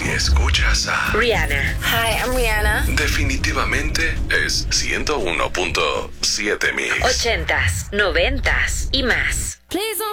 Si escuchas a Rihanna. Hi, I'm Rihanna. definitivamente es 101.7 Mix. 80s, 90s y más. Please don't